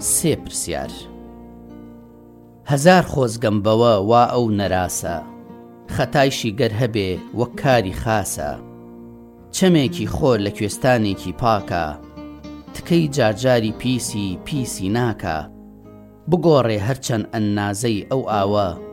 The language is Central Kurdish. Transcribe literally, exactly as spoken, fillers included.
سێ پرسیار. هەزار خۆزگەم بەوە وا ئەو نەراسە، خەتایشی گەر هەبێ وەک کاری خاسە. چەمێکی خۆر لە کوێستانێکی پاکە، تکەی جارجاری پیسی پیسی ناکە. بگۆڕێ هەرچەند ئەننازەی ئەو ئاوە،